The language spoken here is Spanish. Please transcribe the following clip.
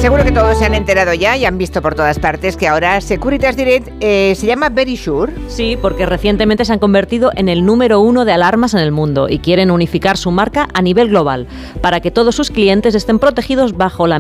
Seguro que todos se han enterado ya y han visto por todas partes que ahora Securitas Direct se llama Verisure. Sí, porque recientemente se han convertido en el número 1 de alarmas en el mundo y quieren unificar su marca a nivel global para que todos sus clientes estén protegidos bajo la